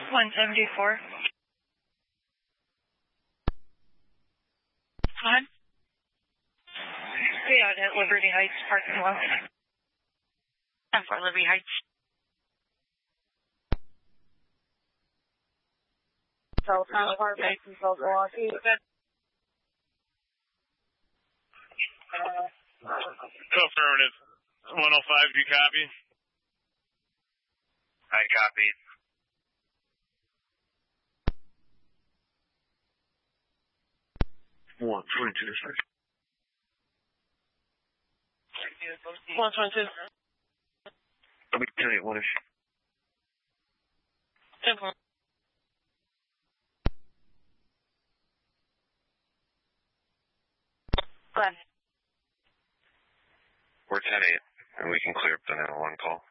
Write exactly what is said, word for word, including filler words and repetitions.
one seventy-four. Go ahead. Stay out at Liberty Heights parking lot. And for Liberty Heights. So, Town Apartment, Consult Milwaukee. Affirmative. one oh five, do you copy? I copy. one twenty-two, sir. one twenty-two. Let me tell you what is. Simple. Go ahead. We're ten eight, and we can clear up the nine one one call.